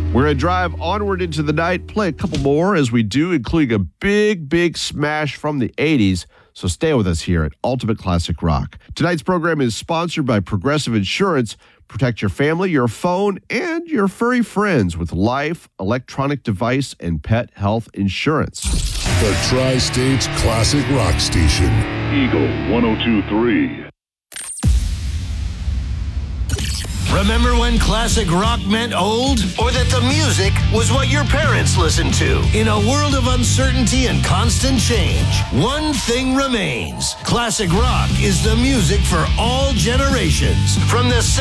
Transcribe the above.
We're going to drive onward into the night, play a couple more as we do, including a big smash from the 80s. So stay with us here at Ultimate Classic Rock. Tonight's program is sponsored by Progressive Insurance. Protect your family, your phone, and your furry friends with life, electronic device, and pet health insurance. The Tri-States Classic Rock Station. Eagle 102.3. Remember when classic rock meant old? Or that the music was what your parents listened to? In a world of uncertainty and constant change, one thing remains. Classic rock is the music for all generations. From the